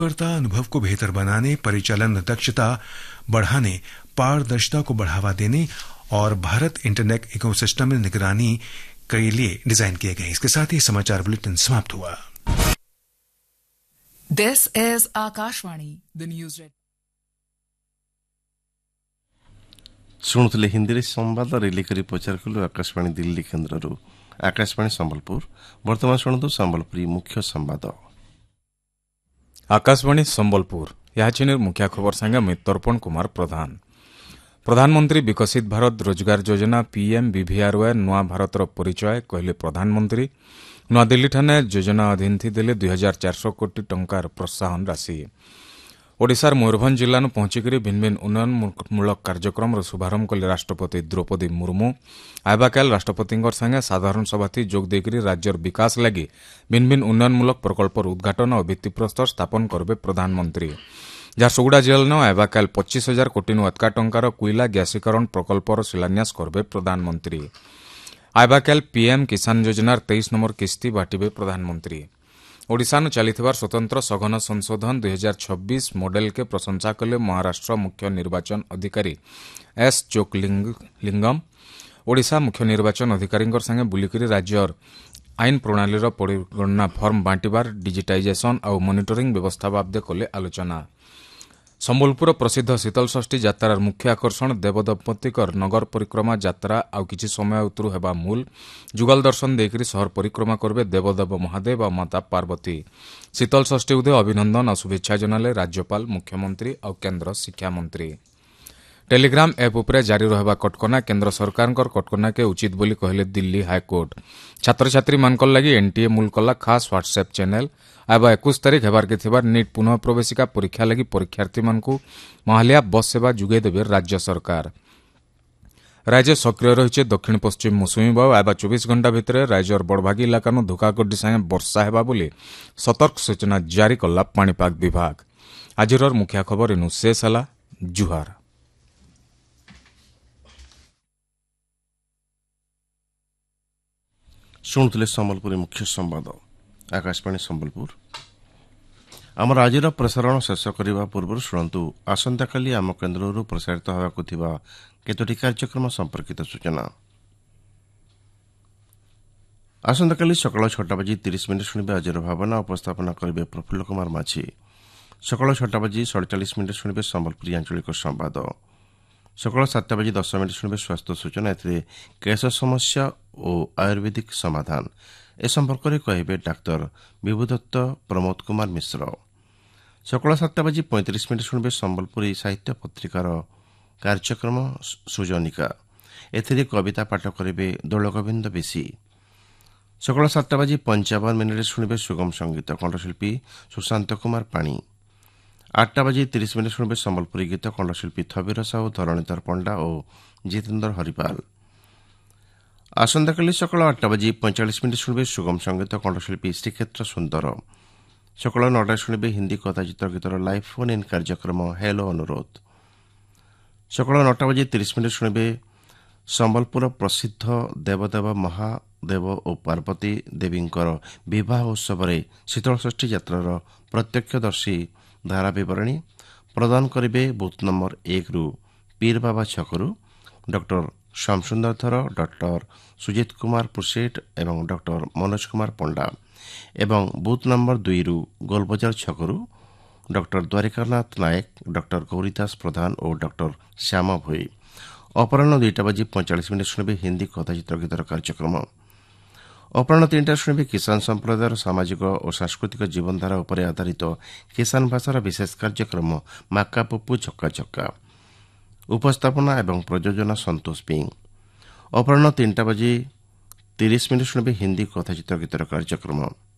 उपयोगकर्ता अनुभव को बेहतर बनाने, परिचालन दक्षता बढ़ाने, पारदर्शिता को बढ़ावा देने और भारत इंटरनेट इकोसिस्टम में निगरानी के लिए डिजाइन किए गए। इसके साथ ही समाचार बुलेटिन समाप्त हुआ। This is Akashvani, the news read. ଶୁଣୁଥିଲେ ହିନ୍ଦୀରେ ସମ୍ବାଦ ରିଲି କରି ପ୍ରଚାର କଲୁ ଆକାଶବାଣୀ ଦିଲ୍ଲୀ କେନ୍ଦ୍ରରୁ। ଆକାଶବାଣୀ ସମ୍ବଲପୁର। ବର୍ତ୍ତମାନ ଶୁଣନ୍ତୁ ସମ୍ବଲପୁରୀ ମୁଖ୍ୟ ସମ୍ବାଦ। आकाशवाणी संबलपुर याचिनेर मुख्य खबर संगे मैं तर्पण कुमार प्रधान। प्रधानमंत्री विकसित भारत रोजगार योजना पीएम बीवीआरवाई नुआ भारतर परिचय कहले प्रधानमंत्री। नुआदिल्ली ठाने योजना अधीन थी देले 2400 कोटी टंकार प्रोत्साहन राशि। ओडिशार मयूरभंज जिल्लानु पहुंचिकरी भिन्न भिन्न उन्नयनमूलक कार्यक्रम शुभारंभ कले राष्ट्रपति द्रौपदी मुर्मू। आइबाकाल राष्ट्रपति संगे साधारण सभा जोग देकरी राज्यर विकास लगी भिन्न भिन्न उन्नयनमूलक प्रकल्पर उद्घाटन और भित्तिप्रस्तर स्थापन करबे प्रधानमंत्री। झारसुगुड़ा जिल्लानो आइबाकाल 25,000 कोटी अधिक टंकार कोईला ग्यासीकरण प्रकल्पर शिलान्यास करबे प्रधानमंत्री। आइबाकाल पीएम किसान योजनार 23 नंबर किस्ती बाटिबे प्रधानमंत्री। ओडिशानु चलिथिबार स्वतंत्र सघन संशोधन 2026 मॉडल के प्रशंसा कले महाराष्ट्र मुख्य निर्वाचन अधिकारी एस चोकलिंगम। ओडिशा मुख्य निर्वाचन अधिकारी संगे बुलिकरी राज्यर आईन प्रणालीर परिगणना फर्म बांटिबार डिजिटाइजेशन और मॉनिटरिंग व्यवस्था बाबदे कले आलोचना। संबलपुर प्रसिद्ध शीतलषष्ठी यात्रार मुख्य आकर्षण देवदंपतिकर नगर परिक्रमा यात्रा आउ किछि समय उतरु हेबा मूल जुगल दर्शन देकरी शहर परिक्रमा करबे देवदेव महादेव और माता पार्वती। शीतलषष्ठी उदय अभिनंदन और शुभेच्छा जनाले राज्यपाल मुख्यमंत्री और केन्द्र शिक्षा मंत्री। टेलीग्राम एप उपरे जारी रहबा कटकना केन्द्र सरकारकर कटकना के उचित बोली कहले दिल्ली हाईकोर्ट। छात्र छात्री मानकर लगी एनटीए मूल कला खास व्हाट्सएप चैनल। आबा 21 तारीख हेबार के थिबार नीट पुनः प्रवेशिका परीक्षा लगी परीक्षार्थी मानकु महालिया बस सेवा जुगे देबे राज्य सरकार। राज्य सक्रिय रहिছে दक्षिण पश्चिम मौसुमी बायु। आबा 24 घंटा भितर राज्यर बड़भागी इलाकानु धोकागड्डी संगे वर्षा हेबा बोली सतर्क सूचना जारी कला पाणीपाग विभाग। आजिर मुख्य खबर इनु शेष हला। जुहार। ଶୁଣୁଥିଲେ ସମ୍ବଲପୁରୀ ମୁଖ୍ୟ ସମ୍ବାଦ। ଆକାଶବାଣୀ ସମ୍ବଲପୁର। ଆମର ଆଜିର ପ୍ରସାରଣ ଶେଷ କରିବା ପୂର୍ବରୁ ଶୁଣନ୍ତୁ ଆସନ୍ତାକାଲି ଆମ କେନ୍ଦ୍ରରୁ ପ୍ରସାରିତ ହେବାକୁ ଥିବା କେତୋଟି କାର୍ଯ୍ୟକ୍ରମ ସମ୍ପର୍କିତ ସୂଚନା। ଆସନ୍ତାକାଲି ସକାଳ 6:30 ଶୁଣିବେ ଆଜିର ଭାବନା ଉପସ୍ଥାପନା କରିବେ ପ୍ରଫୁଲ୍ଲ କୁମାର ମାଝୀ। ସକାଳ 6:47 ଶୁଣିବେ ସମ୍ବଲପୁରୀ ଆଞ୍ଚଳିକ ସମ୍ବାଦ। ସକାଳ 7:10 ଶୁଣିବେ ସ୍ୱାସ୍ଥ୍ୟ ସୂଚନା। ଏଥିରେ କେଶ ସମସ୍ୟା ଓ ଆୟୁର୍ବେଦିକ ସମାଧାନ ଏ ସମ୍ପର୍କରେ କହିବେ ଡାକ୍ତର ବିଭୁଦତ୍ତ ପ୍ରମୋଦ କୁମାର ମିଶ୍ର। ସକାଳ 7:35 ଶୁଣିବେ ସମ୍ବଲପୁରୀ ସାହିତ୍ୟ ପତ୍ରିକାର କାର୍ଯ୍ୟକ୍ରମ ସୁଜନିକା। ଏଥିରେ କବିତା ପାଠ କରିବେ ଦୋଳଗୋବିନ୍ଦ ବେଶୀ। ସକାଳ 7:55 ଶୁଣିବେ ସୁଗମ ସଙ୍ଗୀତ କଣ୍ଠଶିଳ୍ପୀ ସୁଶାନ୍ତ କୁମାର ପାଣି। 8:30 ଶୁଣିବେ ସମ୍ବଲପୁରୀ ଗୀତ କଣ୍ଠଶିଳ୍ପୀ ଥବିର ସାହୁ, ଧରଣୀଧର ପଣ୍ଡା ଓ ଜିତେନ୍ଦ୍ର ହରିପାଲ। ଆସନ୍ତାକାଲି ସକାଳ 8:45 ଶୁଣିବେ ସୁଗମ ସଙ୍ଗୀତ କଣ୍ଠଶିଳ୍ପୀ ଶ୍ରୀକ୍ଷେତ୍ର ସୁନ୍ଦର। ସକାଳ 9 ଶୁଣିବେ ହିନ୍ଦୀ କଥାଚିତ୍ର ଗୀତର ଲାଇଭ୍ ଫୋନ୍ ଇନ୍ କାର୍ଯ୍ୟକ୍ରମ ହେଲୋ ଅନୁରୋଧ। ସକାଳ 9:30 ଶୁଣିବେ ସମ୍ବଲପୁର ପ୍ରସିଦ୍ଧ ଦେବଦେବ ମହାଦେବ ଓ ପାର୍ବତୀ ଦେବୀଙ୍କର ବିବାହ ଉତ୍ସବରେ ଶୀତଳଷଷ୍ଠୀ ଯାତ୍ରାର ପ୍ରତ୍ୟକ୍ଷଦର୍ଶୀ ଧାରା ବିବରଣୀ ପ୍ରଦାନ କରିବେ ବୁଥ୍ ନମ୍ବର 1ରୁ ପୀରବାବା ଛକରୁ ଡକ୍ଟର ଶ୍ୟାମସୁନ୍ଦର ଧର, ଡକ୍ଟର ସୁଜିତ କୁମାର ପୁରସେଟ ଏବଂ ଡକ୍ଟର ମନୋଜ କୁମାର ପଣ୍ଡା ଏବଂ ବୁଥ୍ ନମ୍ବର 2ରୁ ଗୋଲବଜାର ଛକରୁ ଡକ୍ଟର ଦ୍ୱାରିକାନାଥ ନାୟକ, ଡକ୍ଟର ଗୌରୀଦାସ ପ୍ରଧାନ ଓ ଡକ୍ଟର ଶ୍ୟାମ ଭୋଇ। ଅପରାହ୍ନ 2:45 ଶୁଣିବେ ହିନ୍ଦୀ କଥାଚିତ୍ର ଗୀତର କାର୍ଯ୍ୟକ୍ରମ। ଅପରାହ୍ନ 3ଟା ଶୁଣିବେ କିଷାନ ସମ୍ପ୍ରଦାୟର ସାମାଜିକ ଓ ସାଂସ୍କୃତିକ ଜୀବନଧାରା ଉପରେ ଆଧାରିତ କିଷାନ ଭାଷାର ବିଶେଷ କାର୍ଯ୍ୟକ୍ରମ ମାକା ପପୁ ଝକା ଝକା। ଉପସ୍ଥାପନା ଏବଂ ପ୍ରଯୋଜନା ସନ୍ତୋଷ ପିଂ। ଅପରାହ୍ନ 3:30 ଶୁଣିବେ ହିନ୍ଦୀ କଥାଚିତ୍ର ଗୀତର କାର୍ଯ୍ୟକ୍ରମ।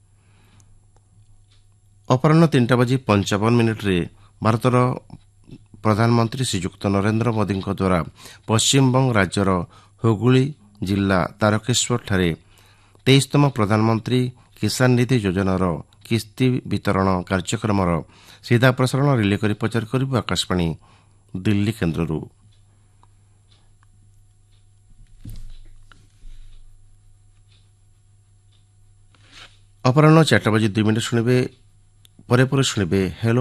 ଅପରାହ୍ନ 3:55 ଭାରତର ପ୍ରଧାନମନ୍ତ୍ରୀ ଶ୍ରୀଯୁକ୍ତ ନରେନ୍ଦ୍ର ମୋଦିଙ୍କ ଦ୍ୱାରା ପଶ୍ଚିମବଙ୍ଗ ରାଜ୍ୟର ହୁଗୁଳି ଜିଲ୍ଲା ତାରକେଶ୍ୱରଠାରେ 23ତମ ପ୍ରଧାନମନ୍ତ୍ରୀ କିଷାନ ନିଧି ଯୋଜନାର କିସ୍ତି ବିତରଣ କାର୍ଯ୍ୟକ୍ରମର ସିଧା ପ୍ରସାରଣ ରିଲେ କରି ପ୍ରଚାର କରିବୁ ଆକାଶବାଣୀ ଦିଲ୍ଲୀ କେନ୍ଦ୍ରରୁ। ଅପରାହ୍ନ 4:02 ଶୁଣିବେ ପରେ ପରେ ଶୁଣିବେ ହେଲୋ